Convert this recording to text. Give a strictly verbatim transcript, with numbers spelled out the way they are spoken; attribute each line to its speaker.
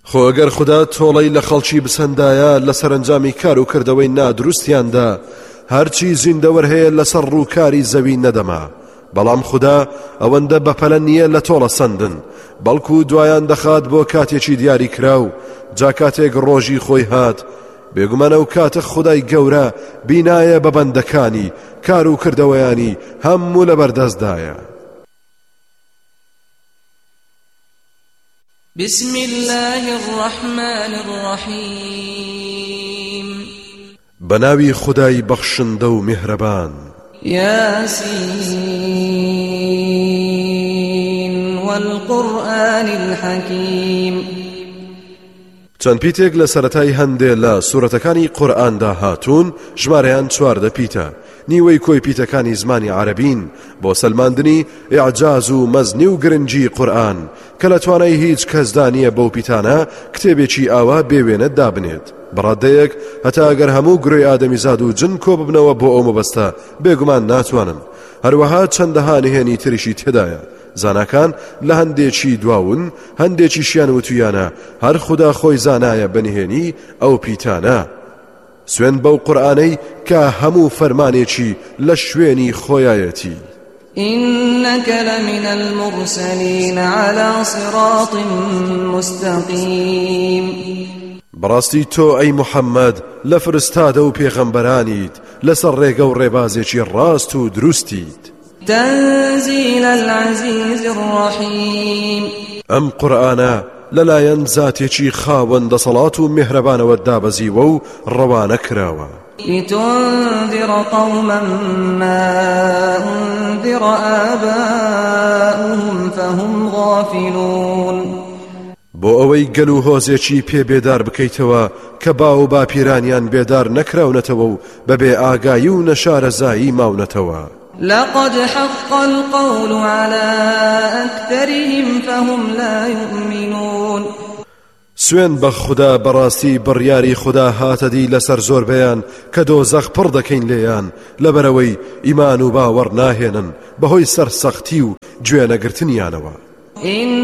Speaker 1: خۆ ئەگەر خوددا تۆڵەی لە خەڵکی بسەندایە لە سەرنجامی کار و کردەوەی نادروستیاندا هەرچی زیندەوەر هەیە لەسەر ڕووکاری زەوی نەدەما، بەڵام خوددا ئەوەندە بەپەلە نییە لە تۆڵە سەندن، بەڵکو دوایان دەخات بۆ کاتێکی دیاری کراو. جا کاتێک ڕۆژی خۆی هات بێگومانە و کاتە خودای گەورە بینایە بە بەندەکانی کار و کردەوەیانی هەموو لە بەردەستدایە.
Speaker 2: بسم الله الرحمن الرحيم
Speaker 1: بناوي خداي بخشند و مهربان.
Speaker 2: ياسين والقرآن الحكيم.
Speaker 1: چەند پیتێک لە سەرەتای هەندێ لە سوورەتەکانی قورئاندا هاتوون، ژمارەیان چواردە پیتە. نیوەی کۆی پیتەکانی زمانی عەرەبین بۆ سەلماندنی ئیعجاز و مەزنی و گرنگی قورئان کە لە توانای هیچ کەسدا نییە بەو پیتانە کتێبێکی ئاوا بێوێنە دابنێت. بەڕادەیەک هەتا ئەگەر هەموو گرۆی ئادەمیزاد و جن کۆ ببنەوە بۆ ئەو مەبەستە بێگومان ناتوانن. هەروەها چەندەها نهێنی تریشی تێدایە. زاناکان لە هەندێکی دواون، هەندێکیشیان وتویانە هەر خوددا خۆی زانایە بەنهێنی ئەو پیتانە. سوێن بەو قورئانەی کە هەموو فەرمانێکی لە شوێنی خۆیایەتی.
Speaker 2: إنك لمن المرسلين على صراط مستقيم.
Speaker 1: بەڕاستی تۆ ئەی محەممەد لە فرستادە و پێغەمبەرانیت لەسەر ڕێگە و ڕێبازێکی ڕاست و دروستیت.
Speaker 2: تنزيل العزيز الرحيم.
Speaker 1: ئەم قورئانە لەلایەن زاتێکی خاوەندە سەڵات و میهرەبانەوە دابەزیوە و ڕەوانە کراوە.
Speaker 2: لتنذر قوما ما أنذر آباؤهم فهم غافلون.
Speaker 1: بۆ ئەوەی گەل و هۆزێکی پێ بێدار بکەیتەوە کە با و باپیرانیان بێدار نەکراونەتەوە و بەبێ ئاگایی و نەشارەزایی ماونەتەوە.
Speaker 2: لقد حق القول على أكثرهم فهم لا يؤمنون.
Speaker 1: سوێن بە خوددا بەڕاستی بڕیاری خوددا هاتەدی لەسەر زۆربەیان کە دۆزەخ پڕ دەکەین لێیان لەبەرەوەی ئیمان و باوەڕ ناهێنن بەهۆی سەرسەختی و گوێنەگرتنیانەوە.